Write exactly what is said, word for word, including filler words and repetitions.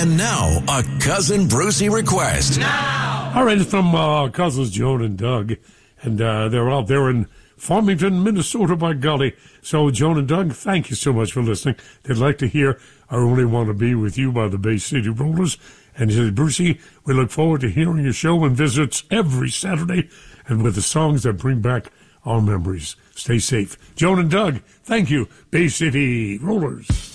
And now, a Cousin Brucey request. Now! All right, it's from uh, Cousins Joan and Doug. And uh, they're out there in Farmington, Minnesota, by golly. So, Joan and Doug, thank you so much for listening. They'd like to hear I Only Want to Be With You by the Bay City Rollers. And he says, Brucey, we look forward to hearing your show and visits every Saturday, and with the songs that bring back our memories. Stay safe. Joan and Doug, thank you. Bay City Rollers.